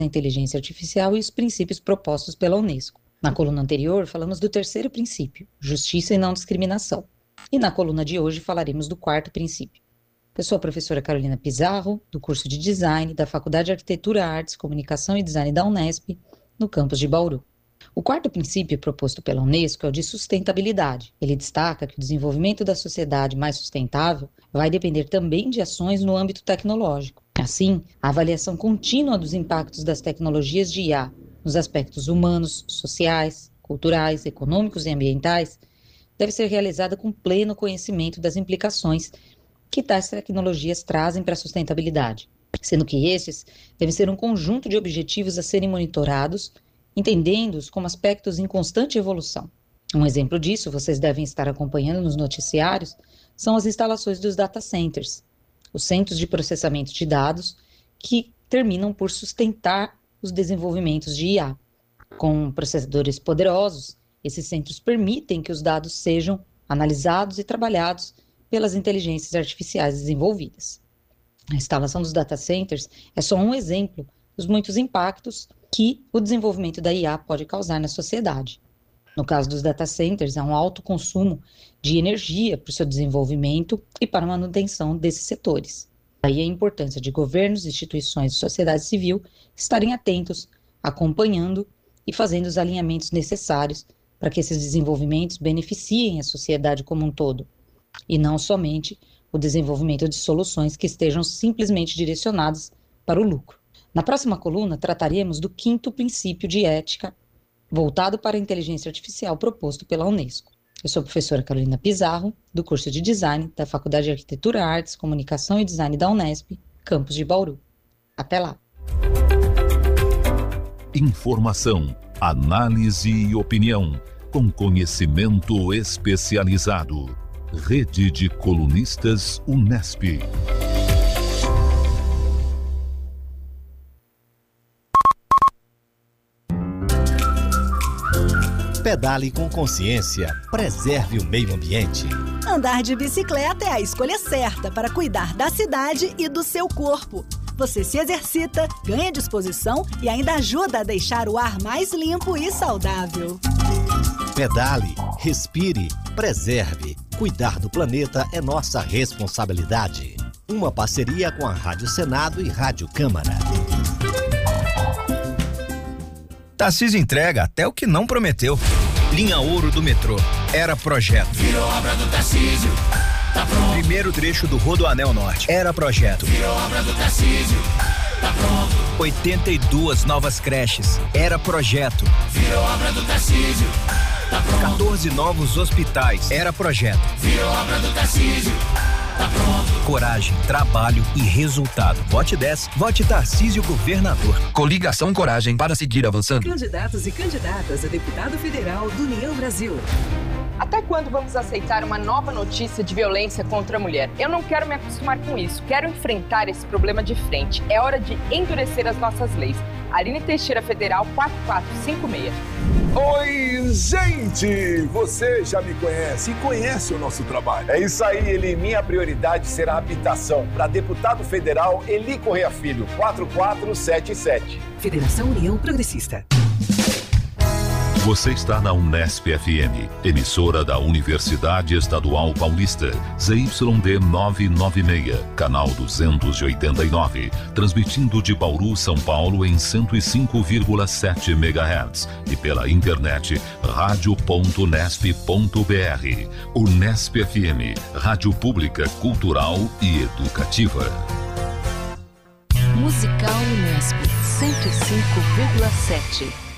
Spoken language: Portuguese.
da inteligência artificial e os princípios propostos pela Unesco. Na coluna anterior, falamos do terceiro princípio, justiça e não discriminação. E na coluna de hoje falaremos do quarto princípio. Eu sou a professora Carolina Pizarro, do curso de Design da Faculdade de Arquitetura, Artes, Comunicação e Design da Unesp, no campus de Bauru. O quarto princípio proposto pela Unesco é o de sustentabilidade. Ele destaca que o desenvolvimento da sociedade mais sustentável vai depender também de ações no âmbito tecnológico. Assim, a avaliação contínua dos impactos das tecnologias de IA nos aspectos humanos, sociais, culturais, econômicos e ambientais deve ser realizada com pleno conhecimento das implicações que tais tecnologias trazem para a sustentabilidade, sendo que estes devem ser um conjunto de objetivos a serem monitorados, entendendo-os como aspectos em constante evolução. Um exemplo disso, vocês devem estar acompanhando nos noticiários, são as instalações dos data centers, os centros de processamento de dados que terminam por sustentar os desenvolvimentos de IA. Com processadores poderosos, esses centros permitem que os dados sejam analisados e trabalhados pelas inteligências artificiais desenvolvidas. A instalação dos data centers é só um exemplo dos muitos impactos que o desenvolvimento da IA pode causar na sociedade. No caso dos data centers, há um alto consumo de energia para o seu desenvolvimento e para a manutenção desses setores. Daí a importância de governos, instituições e sociedade civil estarem atentos, acompanhando e fazendo os alinhamentos necessários para que esses desenvolvimentos beneficiem a sociedade como um todo, e não somente o desenvolvimento de soluções que estejam simplesmente direcionadas para o lucro. Na próxima coluna, trataremos do quinto princípio de ética voltado para a inteligência artificial proposto pela Unesco. Eu sou a professora Carolina Pizarro, do curso de Design da Faculdade de Arquitetura, Artes, Comunicação e Design da Unesp, campus de Bauru. Até lá! Informação, análise e opinião, com conhecimento especializado. Rede de Colunistas Unesp. Pedale com consciência, preserve o meio ambiente. Andar de bicicleta é a escolha certa para cuidar da cidade e do seu corpo. Você se exercita, ganha disposição e ainda ajuda a deixar o ar mais limpo e saudável. Pedale, respire, preserve. Cuidar do planeta é nossa responsabilidade. Uma parceria com a Rádio Senado e Rádio Câmara. Tarcísio entrega até o que não prometeu. Linha Ouro do metrô. Era projeto. Virou obra do Tarcísio. Tá pronto. Primeiro trecho do Rodoanel Norte. Era projeto. Virou obra do Tarcísio. Tá pronto. 82 novas creches. Era projeto. Virou obra do Tarcísio. Tá pronto. 14 novos hospitais. Era projeto. Virou obra do Tarcísio. Tá pronto. Coragem, trabalho e resultado. Vote 10. Vote Tarcísio Governador. Coligação Coragem para seguir avançando. Candidatos e candidatas a deputado federal do União Brasil. Até quando vamos aceitar uma nova notícia de violência contra a mulher? Eu não quero me acostumar com isso. Quero enfrentar esse problema de frente. É hora de endurecer as nossas leis. Aline Teixeira Federal 4456. Oi, gente! Você já me conhece e conhece o nosso trabalho. É isso aí, Eli. Minha prioridade será a habitação. Para deputado federal, Eli Correia Filho, 4477. Federação União Progressista. Você está na Unesp FM, emissora da Universidade Estadual Paulista, ZYD 996, canal 289, transmitindo de Bauru, São Paulo em 105,7 MHz e pela internet radio.unesp.br. Unesp FM, rádio pública, cultural e educativa. Musical Unesp 105,7.